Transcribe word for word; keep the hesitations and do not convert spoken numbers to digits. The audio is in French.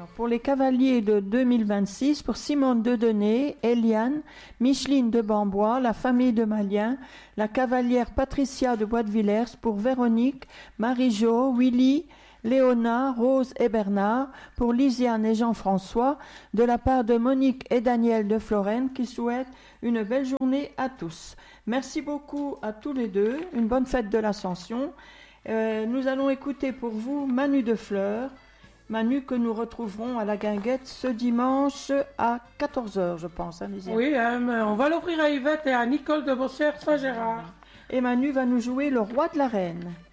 Alors, pour les cavaliers de deux mille vingt-six, pour Simone Dedenay, Eliane, Micheline de Bambois, la famille de Malien, la cavalière Patricia de Bois-de-Villers, pour Véronique, Marie-Jo, Willy, Léona, Rose et Bernard, pour Lisiane et Jean-François, de la part de Monique et Daniel de Florène, qui souhaitent une belle journée à tous. Merci beaucoup à tous les deux, une bonne fête de l'Ascension. Euh, nous allons écouter pour vous Manu de Fleurs, Manu que nous retrouverons à la Guinguette ce dimanche à quatorze heures, je pense. Hein, oui, hein, on va l'offrir à Yvette et à Nicole de Bossière Saint-Gérard. Et Manu va nous jouer Le Roi de la Reine.